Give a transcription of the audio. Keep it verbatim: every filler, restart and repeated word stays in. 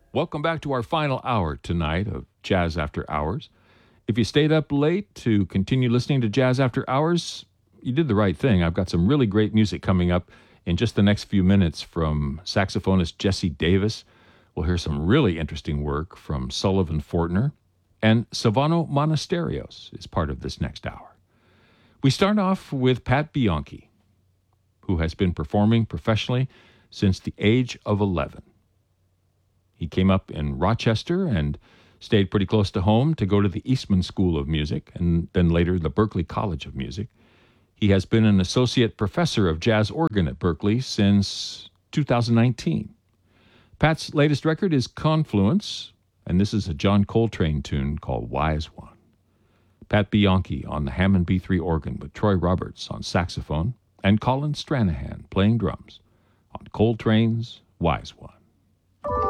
Welcome back to our final hour tonight of Jazz After Hours. If you stayed up late to continue listening to Jazz After Hours, you did the right thing. I've got some really great music coming up in just the next few minutes from saxophonist Jesse Davis. We'll hear some really interesting work from Sullivan Fortner, and Silvano Monasterios is part of this next hour. We start off with Pat Bianchi, who has been performing professionally since the age of eleven. He came up in Rochester and stayed pretty close to home to go to the Eastman School of Music and then later the Berklee College of Music. He has been an associate professor of jazz organ at Berklee since two thousand nineteen. Pat's latest record is Confluence, and this is a John Coltrane tune called Wise One. Pat Bianchi on the Hammond B three organ with Troy Roberts on saxophone and Colin Stranahan playing drums on Coltrane's Wise One.